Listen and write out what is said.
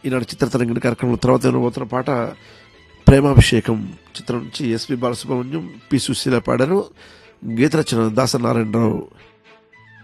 ఈనాడు చిత్రతరంగిణి కార్యక్రమం తర్వాత వినబోతున్న పాట ప్రేమాభిషేకం చిత్రం నుంచి ఎస్పి బాలసుబ్రహ్మణ్యం, పి సుశీల పాడారు. గీత రచన దాసనారాయణరావు.